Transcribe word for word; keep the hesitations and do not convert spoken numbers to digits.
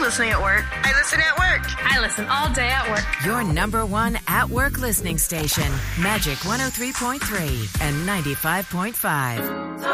listening at work. I listen at work. I listen all day at work. Your number one at-work listening station, Magic one oh three point three and ninety-five point five.